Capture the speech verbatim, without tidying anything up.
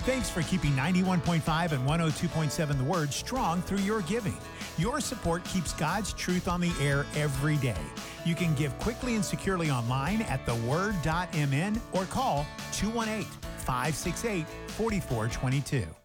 Thanks for keeping ninety-one point five and one oh two point seven The Word strong through your giving. Your support keeps God's truth on the air every day. You can give quickly and securely online at the word dot m n or call two one eight, five six eight, four four two two.